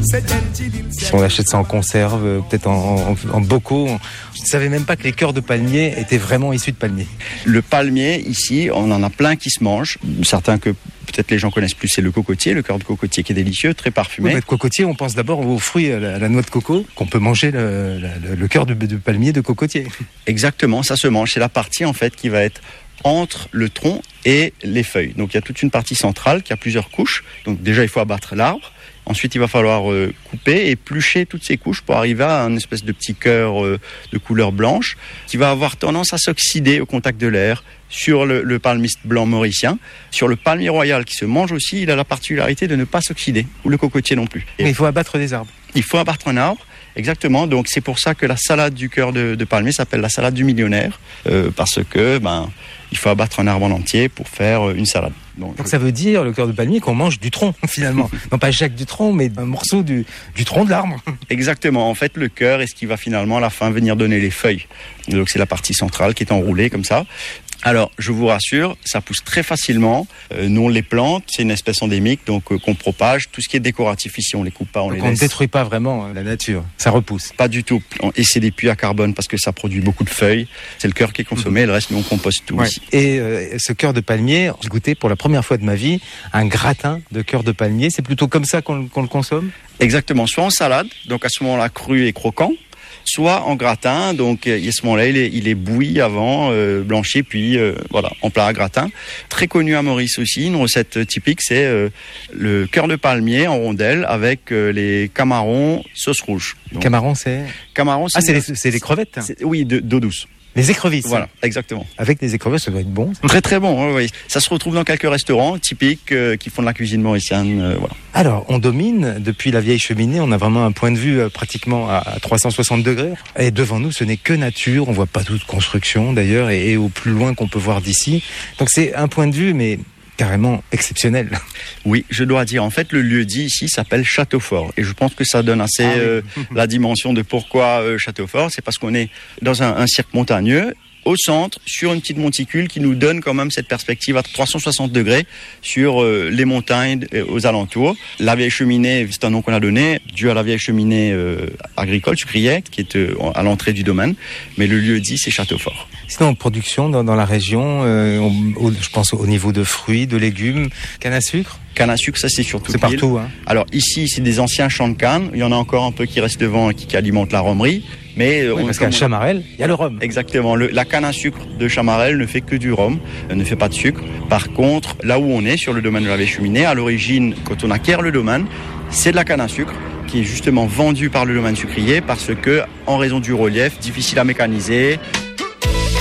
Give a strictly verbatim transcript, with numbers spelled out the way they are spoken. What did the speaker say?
Si on achète ça en conserve, peut-être en, en, en bocaux, je ne savais même pas que les cœurs de palmier étaient vraiment issus de palmier. Le palmier, ici, on en a plein qui se mangent. Certains que peut-être les gens connaissent plus, c'est le cocotier, le cœur de cocotier qui est délicieux, très parfumé. Oui, mais de cocotier, on pense d'abord aux fruits, à la, à la noix de coco, qu'on peut manger le, le, le cœur de, de palmier de cocotier. Exactement, ça se mange. C'est la partie en fait qui va être entre le tronc et les feuilles. Donc il y a toute une partie centrale qui a plusieurs couches. Donc déjà, il faut abattre l'arbre. Ensuite, il va falloir euh, couper, éplucher toutes ces couches pour arriver à un espèce de petit cœur euh, de couleur blanche qui va avoir tendance à s'oxyder au contact de l'air sur le, le palmiste blanc mauricien. Sur le palmier royal qui se mange aussi, il a la particularité de ne pas s'oxyder, ou le cocotier non plus. Et mais il faut abattre des arbres. Il faut abattre un arbre. Exactement, donc c'est pour ça que la salade du cœur de, de palmier s'appelle la salade du millionnaire, euh, parce que ben il faut abattre un arbre en entier pour faire une salade. Donc, donc je... ça veut dire, le cœur de palmier, qu'on mange du tronc finalement. Non pas Jacques du tronc, mais un morceau du, du tronc de l'arbre. Exactement, en fait le cœur est ce qui va finalement à la fin venir donner les feuilles. Donc c'est la partie centrale qui est enroulée comme ça. Alors, je vous rassure, ça pousse très facilement. Euh, nous, on les plante, c'est une espèce endémique, donc euh, qu'on propage. Tout ce qui est décoratif ici, on les coupe pas, on donc les on laisse. ne détruit pas vraiment la nature, ça repousse. Pas du tout. Et c'est des puits à carbone parce que ça produit beaucoup de feuilles. C'est le cœur qui est consommé, mmh. Le reste, nous, on composte tout ouais. ici. Et euh, ce cœur de palmier, j'ai goûté pour la première fois de ma vie un gratin de cœur de palmier. C'est plutôt comme ça qu'on, qu'on le consomme ? Exactement, soit en salade, donc à ce moment-là cru et croquant, soit en gratin, donc à ce moment-là il est, il est bouilli avant, euh, blanchi, puis euh, voilà, en plat à gratin. Très connu à Maurice aussi, une recette typique, c'est euh, le cœur de palmier en rondelles avec euh, les camarons sauce rouge. Donc, camarons, c'est Camarons, c'est ah, c'est les, c'est les crevettes. C'est, oui, de, d'eau douce. Les écrevisses. Voilà, exactement. Avec des écrevisses, ça doit être bon. Très très bon, oui, oui. Ça se retrouve dans quelques restaurants typiques euh, qui font de la cuisine mauricienne. Euh, voilà. Alors, on domine, depuis la vieille cheminée, on a vraiment un point de vue euh, pratiquement à, à trois cent soixante degrés. Et devant nous, ce n'est que nature, on voit pas toute construction d'ailleurs, et, et au plus loin qu'on peut voir d'ici. Donc c'est un point de vue, mais carrément exceptionnel. Oui, je dois dire, en fait, le lieu-dit ici s'appelle Châteaufort. Et je pense que ça donne assez ah, oui. euh, la dimension de pourquoi euh, Châteaufort. C'est parce qu'on est dans un, un cirque montagneux, au centre, sur une petite monticule qui nous donne quand même cette perspective à trois cent soixante degrés sur euh, les montagnes euh, aux alentours. La vieille cheminée, c'est un nom qu'on a donné, dû à la vieille cheminée euh, agricole, sucrière, qui est euh, à l'entrée du domaine. Mais le lieu dit, c'est Châteaufort. Sinon, en production dans, dans la région, euh, on, au, je pense au niveau de fruits, de légumes, canne à sucre. Canne à sucre, ça c'est surtout. C'est partout. Hein. Alors ici, c'est des anciens champs de canne. Il y en a encore un peu qui restent devant et qui, qui alimentent la romerie. Mais oui, on, parce qu'à Chamarel, il y a le rhum. Exactement. Le, la canne à sucre de Chamarel ne fait que du rhum, ne fait pas de sucre. Par contre, là où on est, sur le domaine de la vieille cheminée, à l'origine, quand on acquiert le domaine, c'est de la canne à sucre qui est justement vendue par le domaine sucrier parce que, en raison du relief, difficile à mécaniser,